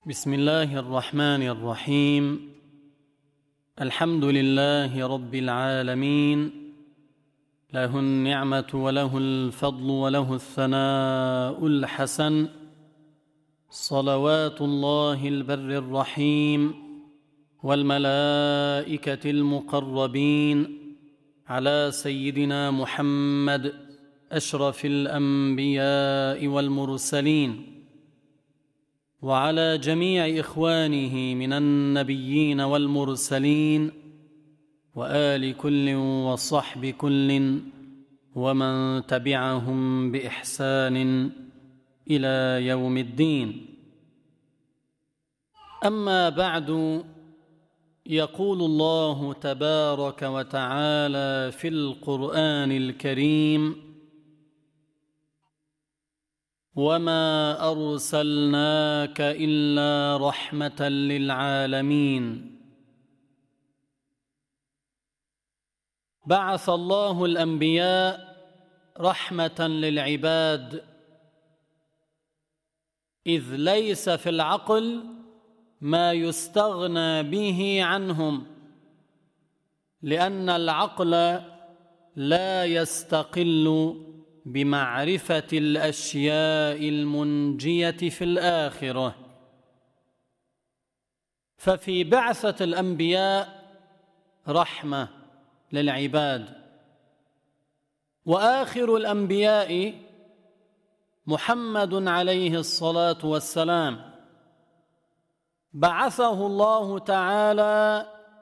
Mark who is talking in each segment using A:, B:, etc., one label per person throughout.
A: بسم الله الرحمن الرحيم. الحمد لله رب العالمين، له النعمة وله الفضل وله الثناء الحسن، صلوات الله البر الرحيم والملائكة المقربين على سيدنا محمد أشرف الأنبياء والمرسلين، وعلى جميع إخوانه من النبيين والمرسلين، وآل كل وصحب كل ومن تبعهم بإحسان إلى يوم الدين. أما بعد، يقول الله تبارك وتعالى في القرآن الكريم: وما أرسلناك إلا رحمة للعالمين. بعث الله الأنبياء رحمة للعباد، إذ ليس في العقل ما يستغنى به عنهم، لأن العقل لا يستقل بمعرفة الأشياء المنجية في الآخرة. ففي بعثة الأنبياء رحمة للعباد. وآخر الأنبياء محمد عليه الصلاة والسلام، بعثه الله تعالى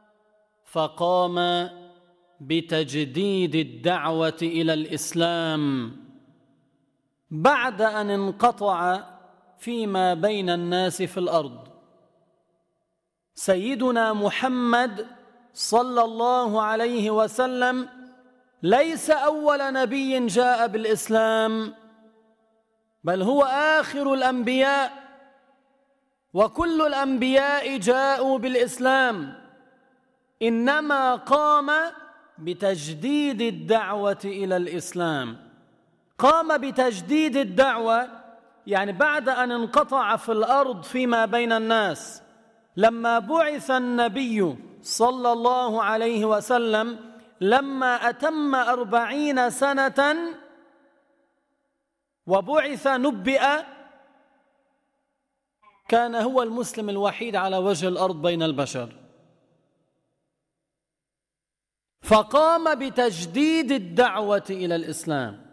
A: فقام بتجديد الدعوة إلى الإسلام بعد أن انقطع فيما بين الناس في الأرض. سيدنا محمد صلى الله عليه وسلم ليس أول نبي جاء بالإسلام، بل هو آخر الأنبياء، وكل الأنبياء جاءوا بالإسلام، إنما قام بتجديد الدعوة إلى الإسلام. قام بتجديد الدعوة يعني بعد أن انقطع في الأرض فيما بين الناس، لما بعث النبي صلى الله عليه وسلم، لما أتم 40 سنة وبعث نبئ، كان هو المسلم الوحيد على وجه الأرض بين البشر، فقام بتجديد الدعوة إلى الإسلام.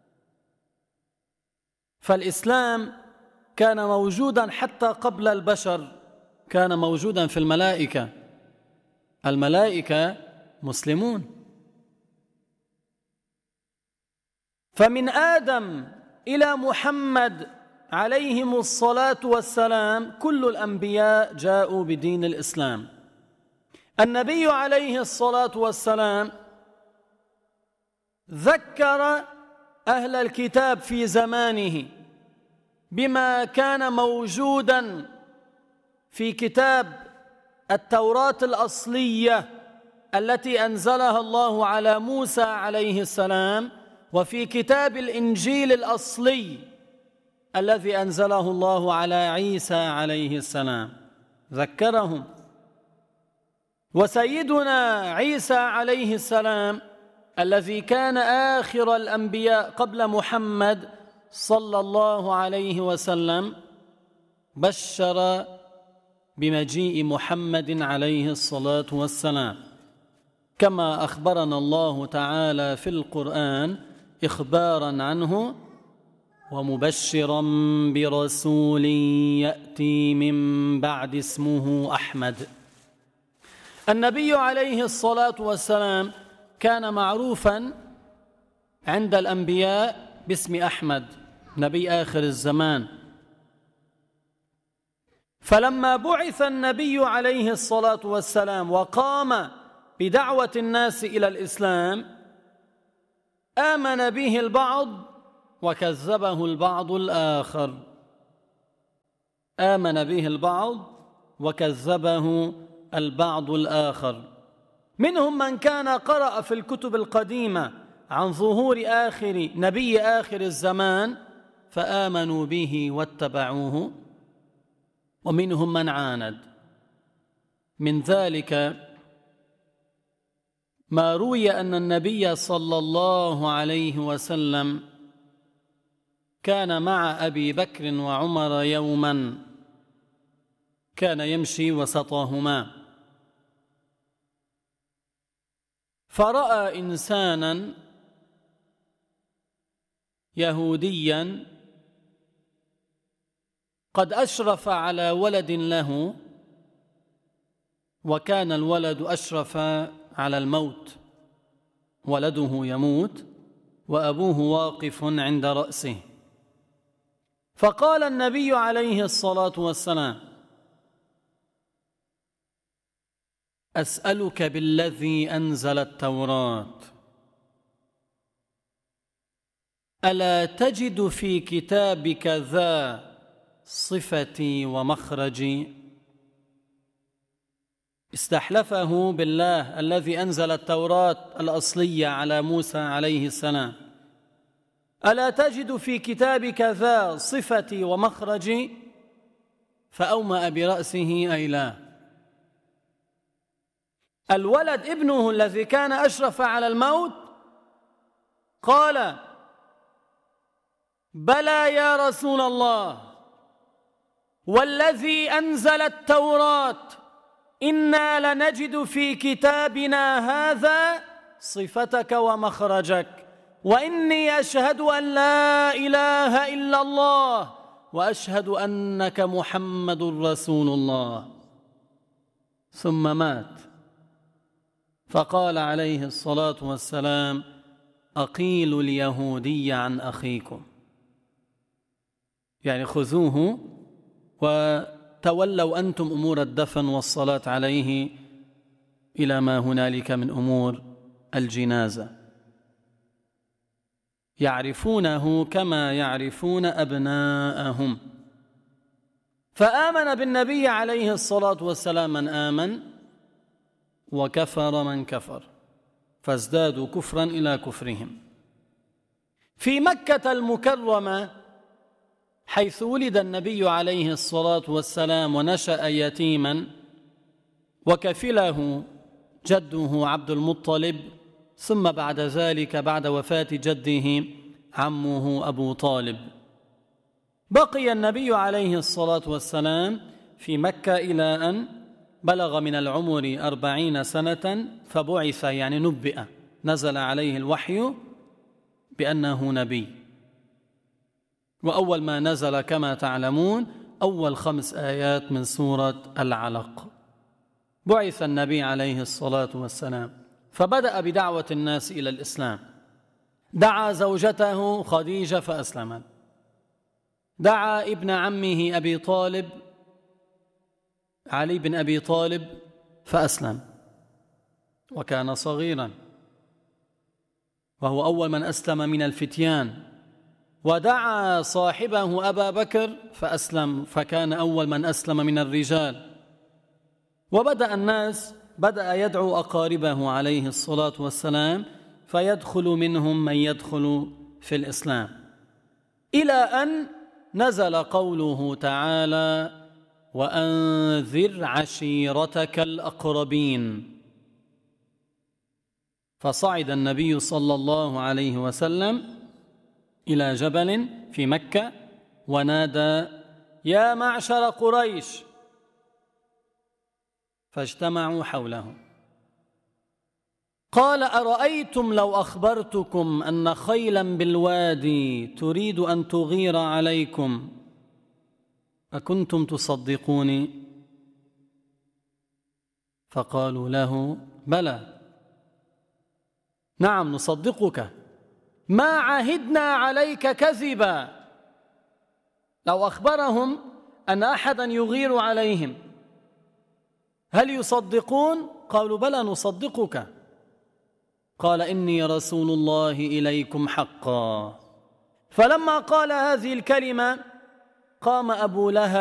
A: فالإسلام كان موجودا حتى قبل البشر، كان موجودا في الملائكة. الملائكة مسلمون. فمن آدم إلى محمد عليهم الصلاة والسلام كل الأنبياء جاءوا بدين الإسلام. النبي عليه الصلاة والسلام ذكر أهل الكتاب في زمانه بما كان موجودا في كتاب التوراة الأصلية التي أنزلها الله على موسى عليه السلام، وفي كتاب الإنجيل الأصلي الذي أنزله الله على عيسى عليه السلام، ذكرهم. وسيدنا عيسى عليه السلام الذي كان آخر الأنبياء قبل محمد صلى الله عليه وسلم، بشر بمجيء محمد عليه الصلاة والسلام، كما أخبرنا الله تعالى في القرآن إخبارا عنه: ومبشرا برسول يأتي من بعد اسمه أحمد. النبي عليه الصلاة والسلام كان معروفا عند الأنبياء باسم أحمد، نبي آخر الزمان. فلما بعث النبي عليه الصلاة والسلام وقام بدعوة الناس إلى الإسلام، آمن به البعض وكذبه البعض الآخر. آمن به البعض وكذبه البعض الآخر. منهم من كان قرأ في الكتب القديمة عن ظهور نبي آخر الزمان فآمنوا به واتبعوه، ومنهم من عاند. من ذلك ما روي أن النبي صلى الله عليه وسلم كان مع أبي بكر وعمر يوما كان يمشي وسطهما، فرأى إنسانا يهوديا قد أشرف على ولد له، وكان الولد أشرف على الموت، ولده يموت وأبوه واقف عند رأسه. فقال النبي عليه الصلاة والسلام: أسألك بالذي أنزل التوراة، ألا تجد في كتابك ذا صفتي ومخرجي؟ استحلفه بالله الذي أنزل التوراة الأصلية على موسى عليه السلام: ألا تجد في كتابك ذا صفتي ومخرجي؟ فأومأ برأسه أي لا. الولد ابنه الذي كان أشرف على الموت قال: بلى يا رسول الله، والذي أنزل التوراة إنا لنجد في كتابنا هذا صفتك ومخرجك، وإني أشهد أن لا إله إلا الله وأشهد أنك محمد رسول الله. ثم مات. فقال عليه الصلاة والسلام: أقيلوا اليهودي عن أخيكم، يعني خذوه وتولوا أنتم أمور الدفن والصلاة عليه إلى ما هنالك من أمور الجنازة. يعرفونه كما يعرفون أبناءهم. فآمن بالنبي عليه الصلاة والسلام من آمن، وكفر من كفر، فازدادوا كفرا إلى كفرهم. في مكة المكرمة حيث ولد النبي عليه الصلاة والسلام ونشأ يتيما، وكفله جده عبد المطلب، ثم بعد ذلك بعد وفاة جده عمه أبو طالب، بقي النبي عليه الصلاة والسلام في مكة إلى أن بلغ من العمر 40 سنة، فبعث يعني نبئ، نزل عليه الوحي بأنه نبي. وأول ما نزل كما تعلمون أول 5 آيات من سورة العلق. بعث النبي عليه الصلاة والسلام، فبدأ بدعوة الناس إلى الإسلام. دعا زوجته خديجة فأسلمت، دعا ابن عمه أبي طالب علي بن أبي طالب فأسلم، وكان صغيرا وهو أول من أسلم من الفتيان. ودعا صاحبه أبا بكر فأسلم، فكان أول من أسلم من الرجال. وبدأ الناس يدعو أقاربه عليه الصلاة والسلام، فيدخل منهم من يدخل في الإسلام، إلى أن نزل قوله تعالى: وأنذر عشيرتك الأقربين. فصعد النبي صلى الله عليه وسلم إلى جبل في مكة ونادى: يا معشر قريش، فاجتمعوا حوله. قال: أرأيتم لو أخبرتكم أن خيلا بالوادي تريد أن تغير عليكم أكنتم تصدقوني؟ فقالوا له: بلى، نعم نصدقك، ما عهدنا عليك كذبا. لو أخبرهم أن أحدا يغير عليهم هل يصدقون؟ قالوا: بلى نصدقك. قال: إني رسول الله إليكم حقا. فلما قال هذه الكلمة قام أبو لهب